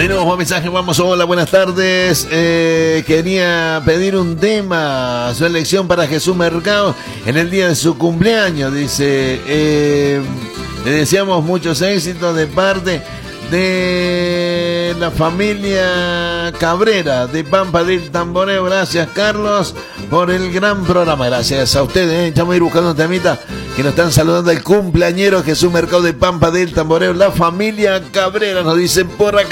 Tenemos un mensaje, vamos, hola, buenas tardes. Quería pedir un tema, su elección para Jesús Mercado en el día de su cumpleaños. Dice, le deseamos muchos éxitos de parte de la familia Cabrera de Pampa del Tamboreo. Gracias, Carlos, por el gran programa. Gracias a ustedes, estamos a ir buscando un temita que nos están saludando el cumpleañero Jesús Mercado de Pampa del Tamboreo, la familia Cabrera, nos dicen por acá.